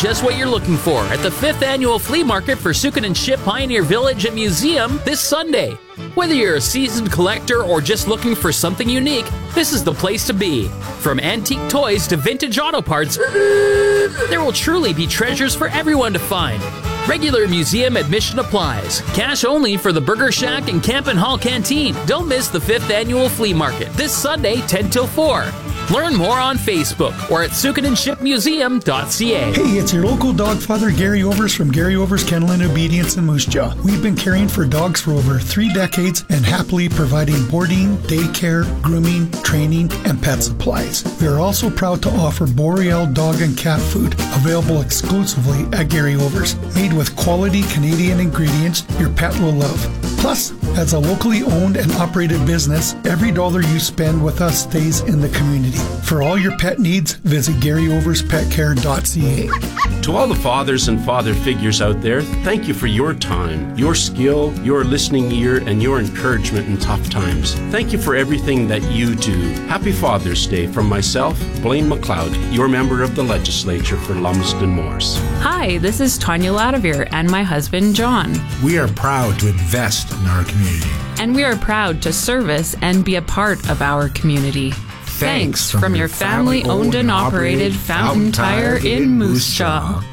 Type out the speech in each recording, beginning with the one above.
just what you're looking for at the 5th Annual Flea Market for Sukin and Ship Pioneer Village and Museum this Sunday. Whether you're a seasoned collector or just looking for something unique, this is the place to be. From antique toys to vintage auto parts, there will truly be treasures for everyone to find. Regular museum admission applies. Cash only for the Burger Shack and Campin' Hall Canteen. Don't miss the 5th Annual Flea Market this Sunday, 10 till 4. Learn more on Facebook or at sukinandshipmuseum.ca. Hey, it's your local dog father, Gary Overs from Gary Overs Kennel and Obedience in Moose Jaw. We've been caring for dogs for over 3 decades and happily providing boarding, daycare, grooming, training, and pet supplies. We are also proud to offer Boreal dog and cat food available exclusively at Gary Overs. Made with quality Canadian ingredients your pet will love. Plus, as a locally owned and operated business, every dollar you spend with us stays in the community. For all your pet needs, visit GaryOversPetCare.ca. To all the fathers and father figures out there, thank you for your time, your skill, your listening ear, and your encouragement in tough times. Thank you for everything that you do. Happy Father's Day from myself, Blaine McLeod, your member of the legislature for Lumsden Morse. Hi, this is Tanya Ladavere and my husband, John. We are proud to invest in our community. And we are proud to service and be a part of our community. Thanks from your family-owned and operated Fountain Tire in Moose Jaw.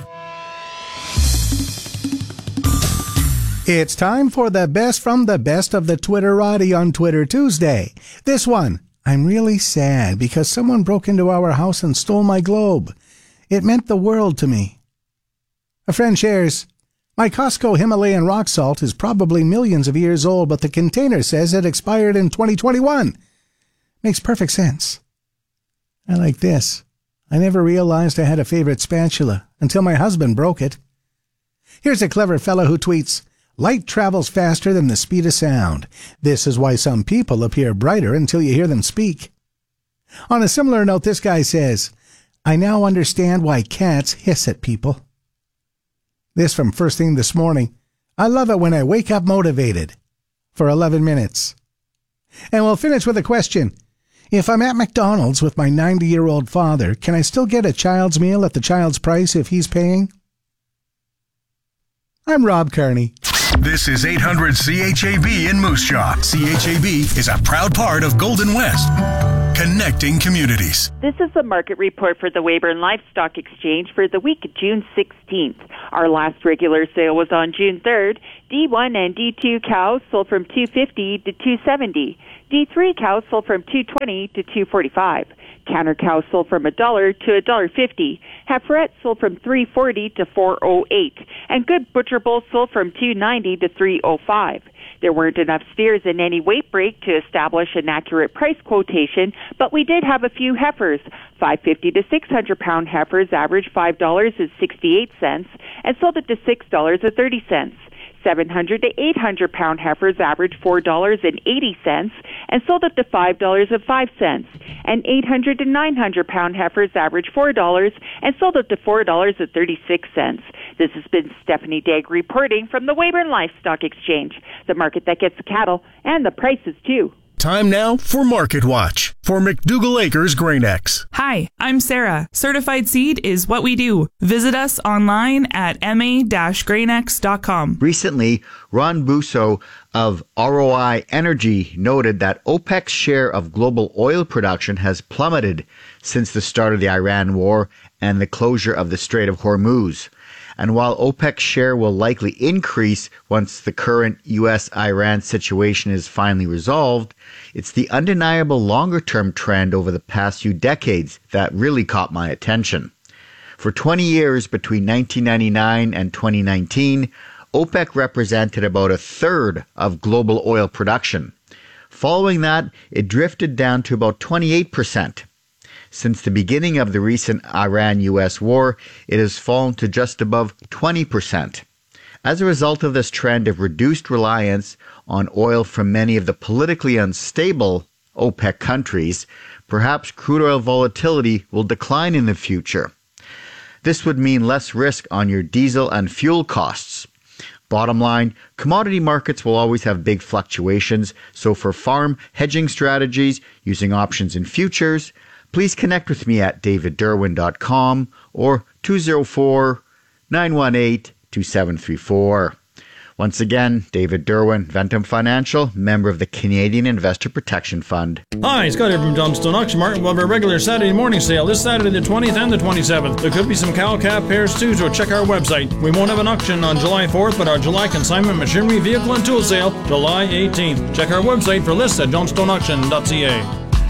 It's time for the best from the best of the Twitterati on Twitter Tuesday. This one, I'm really sad because someone broke into our house and stole my globe. It meant the world to me. A friend shares, my Costco Himalayan rock salt is probably millions of years old, but the container says it expired in 2021. Makes perfect sense. I like this. I never realized I had a favorite spatula until my husband broke it. Here's a clever fellow who tweets, light travels faster than the speed of sound. This is why some people appear brighter until you hear them speak. On a similar note, this guy says, I now understand why cats hiss at people. This from first thing this morning. I love it when I wake up motivated. For 11 minutes. And we'll finish with a question. If I'm at McDonald's with my 90-year-old father, can I still get a child's meal at the child's price if he's paying? I'm Rob Kearney. This is 800 CHAB in Moose Jaw. CHAB is a proud part of Golden West, connecting communities. This is the market report for the Weyburn Livestock Exchange for the week of June 16th. Our last regular sale was on June 3rd. D1 and D2 cows sold from $250 to $270. D3 cows sold from $220 to $245. Counter cows sold from $1 to $1.50. Heiferettes sold from $340 to $408. And good butcher bulls sold from $290 to $305. There weren't enough steers in any weight break to establish an accurate price quotation, but we did have a few heifers. 550 to 600-pound heifers averaged $5.68 and sold it to $6.30. 700 to 800-pound heifers averaged $4.80 and sold it to $5.05. And 800 to 900-pound heifers averaged $4 and sold it to $4.36. This has been Stephanie Dagg reporting from the Weyburn Livestock Exchange, the market that gets the cattle and the prices, too. Time now for Market Watch for McDougall Acres Grain X. Hi, I'm Sarah. Certified Seed is what we do. Visit us online at ma-grainx.com. Recently, Ron Busso of ROI Energy noted that OPEC's share of global oil production has plummeted since the start of the Iran war and the closure of the Strait of Hormuz. And while OPEC's share will likely increase once the current U.S.-Iran situation is finally resolved, it's the undeniable longer-term trend over the past few decades that really caught my attention. For 20 years, between 1999 and 2019, OPEC represented about a third of global oil production. Following that, it drifted down to about 28%. Since the beginning of the recent Iran-U.S. war, it has fallen to just above 20%. As a result of this trend of reduced reliance on oil from many of the politically unstable OPEC countries, perhaps crude oil volatility will decline in the future. This would mean less risk on your diesel and fuel costs. Bottom line, commodity markets will always have big fluctuations, so for farm hedging strategies, using options and futures, please connect with me at davidderwin.com or 204-918-2734. Once again, David Derwin, Ventum Financial, member of the Canadian Investor Protection Fund. Hi, Scott here from Johnstone Auction Mart. We'll have a regular Saturday morning sale this Saturday the 20th and the 27th. There could be some cow-calf pairs too, so check our website. We won't have an auction on July 4th, but our July consignment machinery, vehicle and tool sale, July 18th. Check our website for lists at johnstoneauction.ca.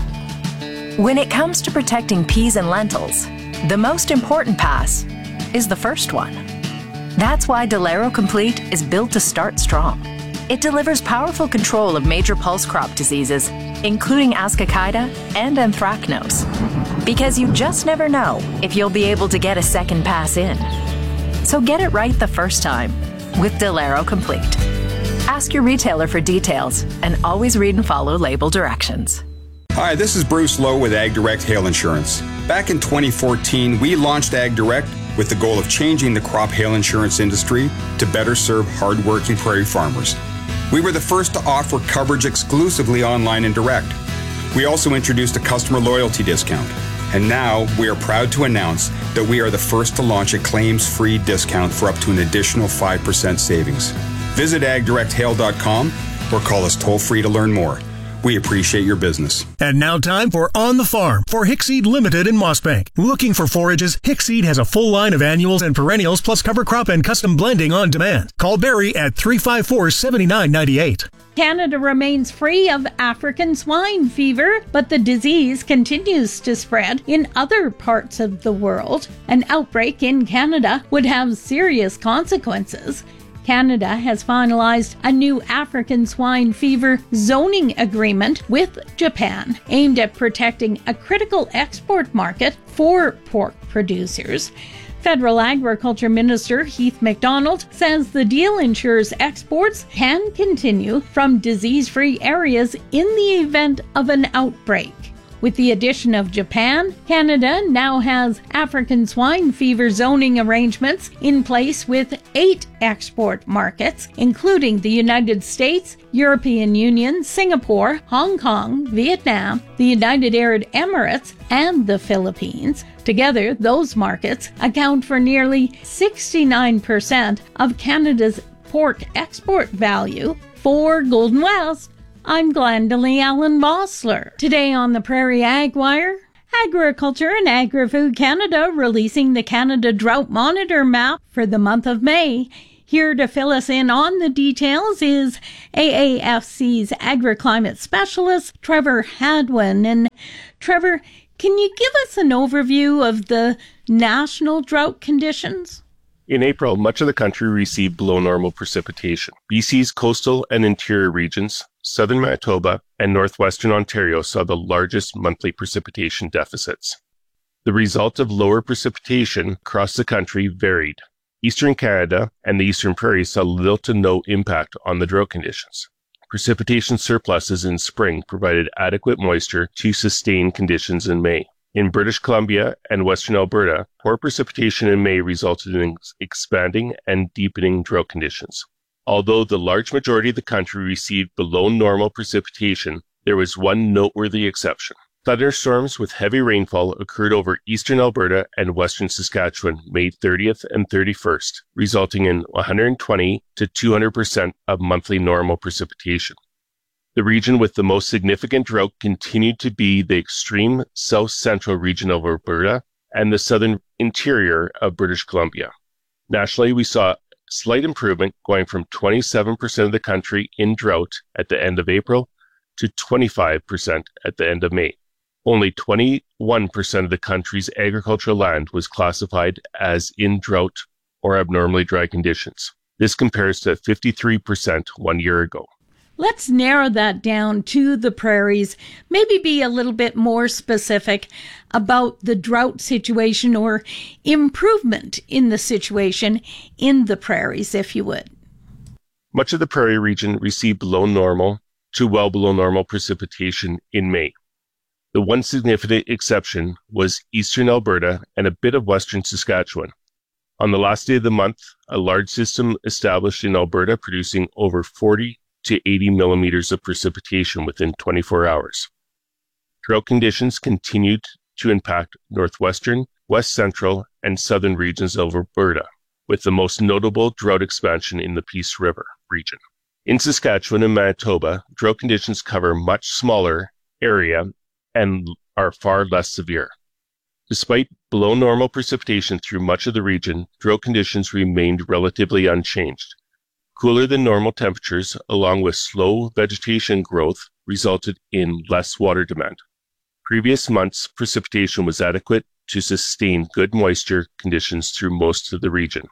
When it comes to protecting peas and lentils, the most important pass is the first one. That's why Delero Complete is built to start strong. It delivers powerful control of major pulse crop diseases, including Ascochyta and Anthracnose. Because you just never know if you'll be able to get a second pass in. So get it right the first time with Delero Complete. Ask your retailer for details and always read and follow label directions. Hi, this is Bruce Lowe with Ag Direct Hail Insurance. Back in 2014, we launched Ag Direct with the goal of changing the crop hail insurance industry to better serve hard-working prairie farmers. We were the first to offer coverage exclusively online and direct. We also introduced a customer loyalty discount. And now we are proud to announce that we are the first to launch a claims-free discount for up to an additional 5% savings. Visit agdirecthail.com or call us toll-free to learn more. We appreciate your business. And now time for On the Farm for Hickseed Limited in Mossbank. Looking for forages? Hickseed has a full line of annuals and perennials plus cover crop and custom blending on demand. Call Barry at 354-7998. Canada remains free of African swine fever, but the disease continues to spread in other parts of the world. An outbreak in Canada would have serious consequences. Canada has finalized a new African swine fever zoning agreement with Japan aimed at protecting a critical export market for pork producers. Federal Agriculture Minister Heath MacDonald says the deal ensures exports can continue from disease-free areas in the event of an outbreak. With the addition of Japan, Canada now has African swine fever zoning arrangements in place with 8 export markets, including the United States, European Union, Singapore, Hong Kong, Vietnam, the United Arab Emirates, and the Philippines. Together, those markets account for nearly 69% of Canada's pork export value. For Golden West, I'm Glendalee Allen Vossler. Today on the Prairie Ag Wire, Agriculture and Agri-Food Canada releasing the Canada Drought Monitor map for the month of May. Here to fill us in on the details is AAFC's Agri-Climate Specialist, Trevor Hadwin. And Trevor, can you give us an overview of the national drought conditions? In April, much of the country received below normal precipitation. BC's coastal and interior regions, southern Manitoba, and northwestern Ontario saw the largest monthly precipitation deficits. The result of lower precipitation across the country varied. Eastern Canada and the Eastern Prairies saw little to no impact on the drought conditions. Precipitation surpluses in spring provided adequate moisture to sustain conditions in May. In British Columbia and Western Alberta, poor precipitation in May resulted in expanding and deepening drought conditions. Although the large majority of the country received below normal precipitation, there was one noteworthy exception. Thunderstorms with heavy rainfall occurred over eastern Alberta and western Saskatchewan May 30th and 31st, resulting in 120 to 200% of monthly normal precipitation. The region with the most significant drought continued to be the extreme south-central region of Alberta and the southern interior of British Columbia. Nationally, we saw slight improvement going from 27% of the country in drought at the end of April to 25% at the end of May. Only 21% of the country's agricultural land was classified as in drought or abnormally dry conditions. This compares to 53% 1 year ago. Let's narrow that down to the prairies, maybe be a little bit more specific about the drought situation or improvement in the situation in the prairies, if you would. Much of the prairie region received below normal to well below normal precipitation in May. The one significant exception was eastern Alberta and a bit of western Saskatchewan. On the last day of the month, a large system established in Alberta producing over 40 to 80 millimeters of precipitation within 24 hours. Drought conditions continued to impact northwestern, west central, and southern regions of Alberta, with the most notable drought expansion in the Peace River region. In Saskatchewan and Manitoba, drought conditions cover much smaller area and are far less severe. Despite below normal precipitation through much of the region, drought conditions remained relatively unchanged. Cooler than normal temperatures, along with slow vegetation growth, resulted in less water demand. Previous months' precipitation was adequate to sustain good moisture conditions through most of the region.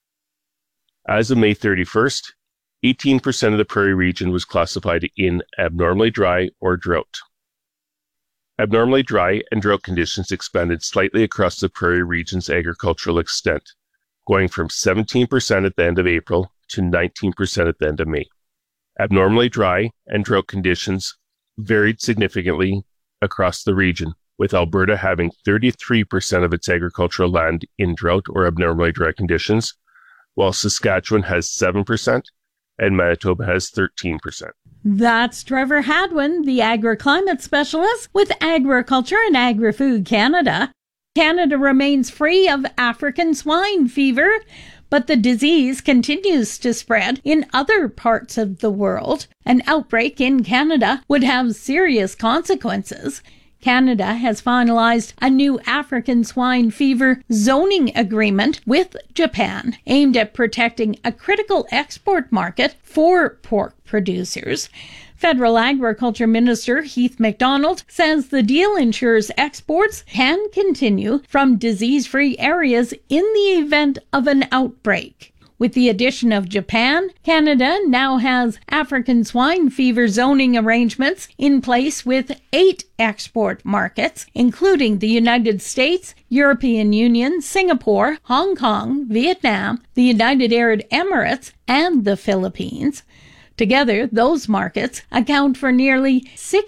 As of May 31st, 18% of the prairie region was classified in abnormally dry or drought. Abnormally dry and drought conditions expanded slightly across the prairie region's agricultural extent, going from 17% at the end of April to 19% at the end of May. Abnormally dry and drought conditions varied significantly across the region, with Alberta having 33% of its agricultural land in drought or abnormally dry conditions, while Saskatchewan has 7% and Manitoba has 13%. That's Trevor Hadwin, the agriclimate specialist with Agriculture and Agri-Food Canada. Canada remains free of African swine fever, but the disease continues to spread in other parts of the world. An outbreak in Canada would have serious consequences. Canada has finalized a new African swine fever zoning agreement with Japan, aimed at protecting a critical export market for pork producers. Federal Agriculture Minister Heath MacDonald says the deal ensures exports can continue from disease-free areas in the event of an outbreak. With the addition of Japan, Canada now has African swine fever zoning arrangements in place with 8 export markets, including the United States, European Union, Singapore, Hong Kong, Vietnam, the United Arab Emirates, and the Philippines. Together, those markets account for nearly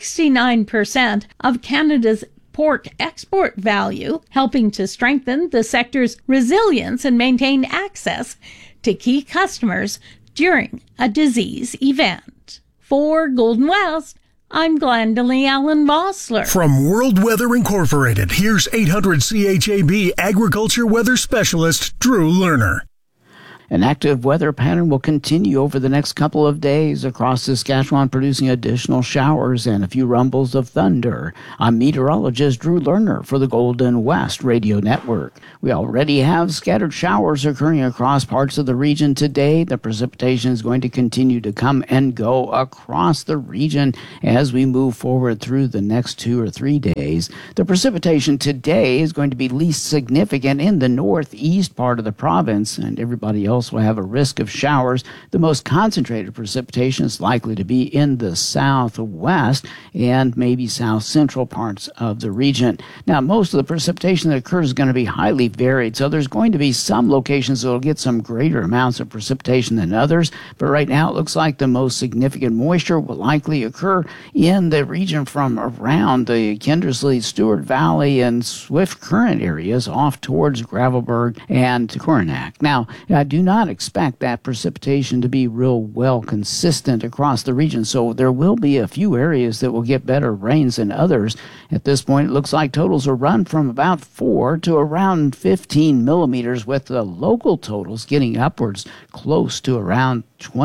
69% of Canada's pork export value, helping to strengthen the sector's resilience and maintain access to key customers during a disease event. For Golden West, I'm Glendalee Allen Vossler. From World Weather Incorporated, here's 800 CHAB Agriculture Weather Specialist Drew Lerner. An active weather pattern will continue over the next couple of days across Saskatchewan, producing additional showers and a few rumbles of thunder. I'm meteorologist Drew Lerner for the Golden West Radio Network. We already have scattered showers occurring across parts of the region today. The precipitation is going to continue to come and go across the region as we move forward through the next 2 or 3 days. The precipitation today is going to be least significant in the northeast part of the province, and everybody else will have a risk of showers. The most concentrated precipitation is likely to be in the southwest and maybe south central parts of the region. Now, most of the precipitation that occurs is going to be highly varied, so there's going to be some locations that will get some greater amounts of precipitation than others, but right now it looks like the most significant moisture will likely occur in the region from around the Kindersley, Stewart Valley, and Swift Current areas off towards Gravelburg and Coronach. Now, I do not expect that precipitation to be real well consistent across the region, so there will be a few areas that will get better rains than others. At this point, it looks like totals will run from about 4 to around 15 millimeters, with the local totals getting upwards close to around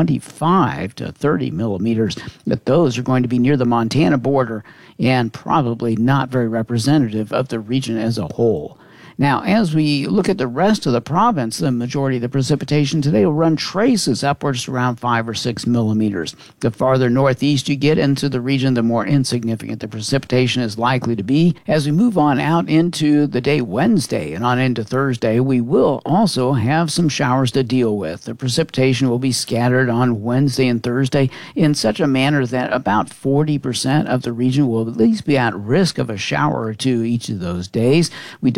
25 to 30 millimeters. But those are going to be near the Montana border and probably not very representative of the region as a whole. Now, as we look at the rest of the province, the majority of the precipitation today will run traces upwards to around 5 or 6 millimeters. The farther northeast you get into the region, the more insignificant the precipitation is likely to be. As we move on out into the day Wednesday and on into Thursday, we will also have some showers to deal with. The precipitation will be scattered on Wednesday and Thursday in such a manner that about 40% of the region will at least be at risk of a shower or two each of those days. We don't expect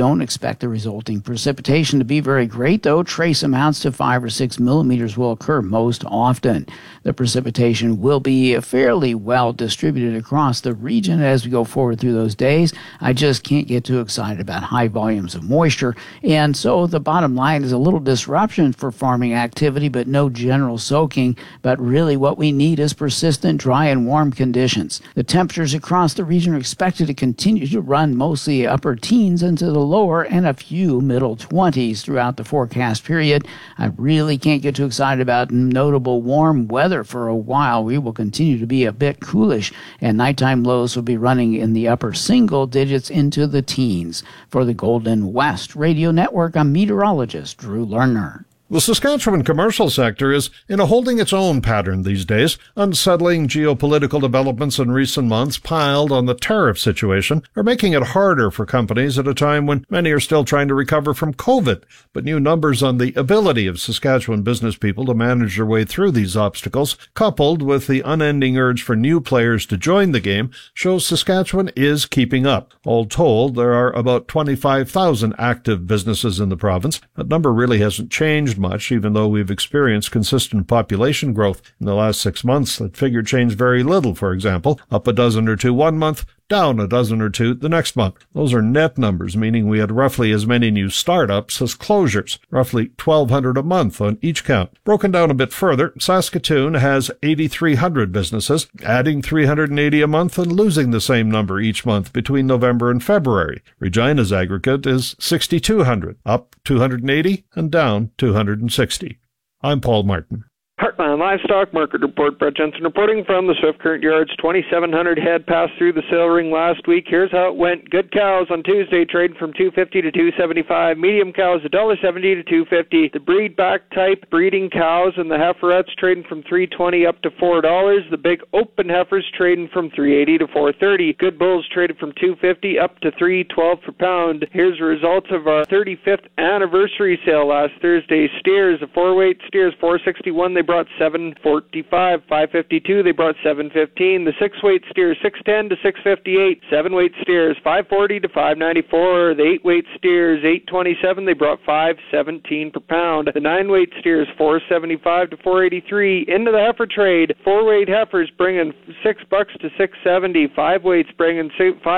expect the resulting precipitation to be very great, though. Trace amounts to 5 or 6 millimeters will occur most often. The precipitation will be fairly well distributed across the region as we go forward through those days. I just can't get too excited about high volumes of moisture, and so the bottom line is a little disruption for farming activity, but no general soaking. But really what we need is persistent dry and warm conditions. The temperatures across the region are expected to continue to run mostly upper teens into the lower and a few middle 20s throughout the forecast period. I really can't get too excited about notable warm weather for a while. We will continue to be a bit coolish, and nighttime lows will be running in the upper single digits into the teens. For the Golden West Radio Network, I'm meteorologist Drew Lerner. The Saskatchewan commercial sector is in a holding its own pattern these days. Unsettling geopolitical developments in recent months piled on the tariff situation are making it harder for companies at a time when many are still trying to recover from COVID. But new numbers on the ability of Saskatchewan business people to manage their way through these obstacles, coupled with the unending urge for new players to join the game, shows Saskatchewan is keeping up. All told, there are about 25,000 active businesses in the province. That number really hasn't changed much, even though we've experienced consistent population growth in the last 6 months. That figure changed very little, for example, up a dozen or two one month, down a dozen or two the next month. Those are net numbers, meaning we had roughly as many new startups as closures, roughly 1,200 a month on each count. Broken down a bit further, Saskatoon has 8,300 businesses, adding 380 a month and losing the same number each month between November and February. Regina's aggregate is 6,200, up 280 and down 260. I'm Paul Martin. Heartland Livestock Market Report. Brett Jensen reporting from the Swift Current Yards. 2,700 head passed through the sale ring last week. Here's how it went. Good cows on Tuesday trading from $2.50 to $2.75. Medium cows $1.70 to $2.50. The breed back type breeding cows and the heiferettes trading from $3.20 up to $4. The big open heifers trading from $3.80 to $4.30. Good bulls traded from $2.50 up to $3.12 per pound. Here's the results of our 35th anniversary sale last Thursday. Steers, the 4-weight steers $4.61. They brought $7.45, $5.52. They brought $7.15. The 6-weight steers $6.10 to $6.58. 7-weight steers $5.40 to $5.94. The 8-weight steers $8.27. They brought $5.17 per pound. The 9-weight steers $4.75 to $4.83. Into the heifer trade, 4-weight heifers bringing $6 to $6.70. 5-weights bringing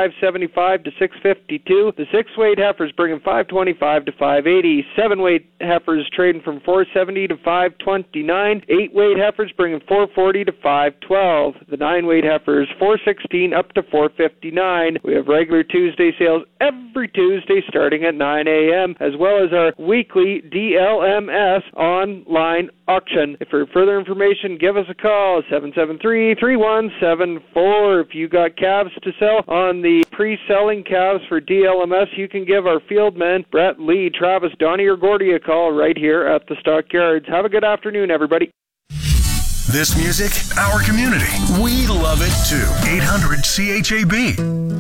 $5.75 to $6.52. The 6-weight heifers bringing $5.25 to $5.80. 7-weight heifers trading from $4.70 to $5.29. 8-weight heifers bringing $4.40 to $5.12. The 9-weight heifers $4.16 up to $4.59. We have regular Tuesday sales every Tuesday starting at 9 a.m. as well as our weekly DLMS online auction. For further information, give us a call, 773-3174. If you got calves to sell on the pre-selling calves for DLMS, you can give our field men, Brett, Lee, Travis, Donnie, or Gordy a call right here at the Stockyards. Have a good afternoon, everybody. This music, our community. We love it too. 800 CHAB.